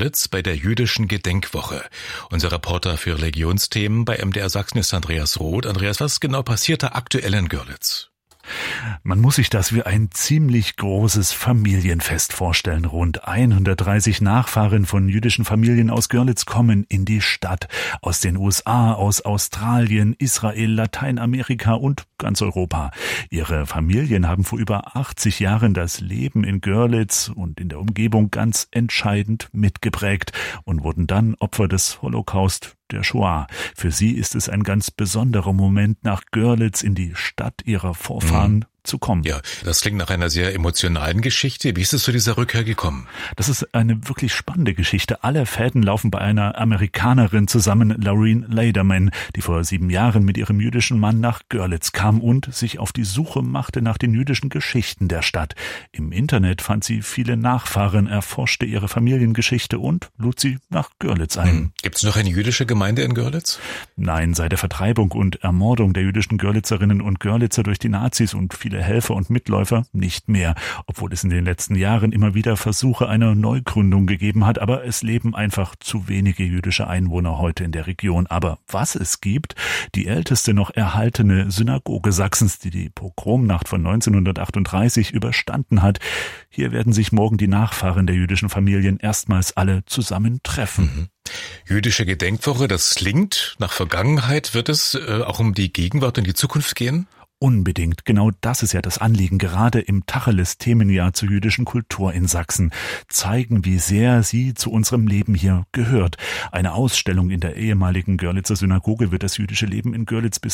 Görlitz bei der jüdischen Gedenkwoche. Unser Reporter für Religionsthemen bei MDR Sachsen ist Andreas Roth. Andreas, was genau passiert da aktuell in Görlitz? Man muss sich das wie ein ziemlich großes Familienfest vorstellen. Rund 130 Nachfahren von jüdischen Familien aus Görlitz kommen in die Stadt. Aus den USA, aus Australien, Israel, Lateinamerika und ganz Europa. Ihre Familien haben vor über 80 Jahren das Leben in Görlitz und in der Umgebung ganz entscheidend mitgeprägt und wurden dann Opfer des Holocaust, der Shoah. Für sie ist es ein ganz besonderer Moment, nach Görlitz in die Stadt ihrer Vorfahren zu kommen. Ja, das klingt nach einer sehr emotionalen Geschichte. Wie ist es zu dieser Rückkehr gekommen? Das ist eine wirklich spannende Geschichte. Alle Fäden laufen bei einer Amerikanerin zusammen, Laureen Lederman, die vor 7 Jahren mit ihrem jüdischen Mann nach Görlitz kam und sich auf die Suche machte nach den jüdischen Geschichten der Stadt. Im Internet fand sie viele Nachfahren, erforschte ihre Familiengeschichte und lud sie nach Görlitz ein. Gibt es noch eine jüdische Gemeinde in Görlitz? Nein, seit der Vertreibung und Ermordung der jüdischen Görlitzerinnen und Görlitzer durch die Nazis und viele Helfer und Mitläufer nicht mehr, obwohl es in den letzten Jahren immer wieder Versuche einer Neugründung gegeben hat, aber es leben einfach zu wenige jüdische Einwohner heute in der Region. Aber was es gibt, die älteste noch erhaltene Synagoge Sachsens, die die Pogromnacht von 1938 überstanden hat. Hier werden sich morgen die Nachfahren der jüdischen Familien erstmals alle zusammen treffen. Jüdische Gedenkwoche, das klingt nach Vergangenheit. Wird es auch um die Gegenwart und die Zukunft gehen? Unbedingt. Genau das ist ja das Anliegen, gerade im Tacheles-Themenjahr zur jüdischen Kultur in Sachsen. Zeigen, wie sehr sie zu unserem Leben hier gehört. Eine Ausstellung in der ehemaligen Görlitzer Synagoge wird das jüdische Leben in Görlitz bis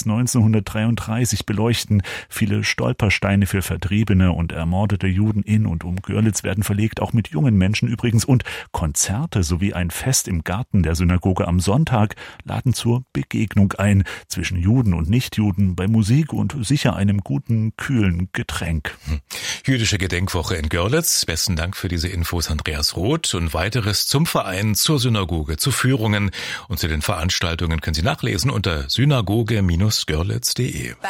1933 beleuchten. Viele Stolpersteine für vertriebene und ermordete Juden in und um Görlitz werden verlegt, auch mit jungen Menschen übrigens. Und Konzerte sowie ein Fest im Garten der Synagoge am Sonntag laden zur Begegnung ein zwischen Juden und Nichtjuden bei Musik und sicher einem guten, kühlen Getränk. Jüdische Gedenkwoche in Görlitz. Besten Dank für diese Infos, Andreas Roth. Und weiteres zum Verein, zur Synagoge, zu Führungen und zu den Veranstaltungen können Sie nachlesen unter synagoge-görlitz.de.